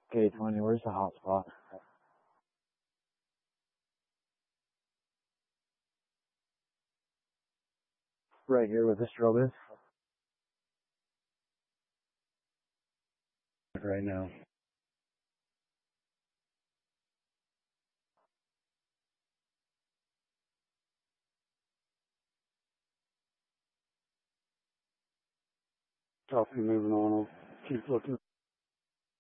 K20, where's the hot spot? Right here with the strobe is. Right now. Copy, moving on. I'll keep looking.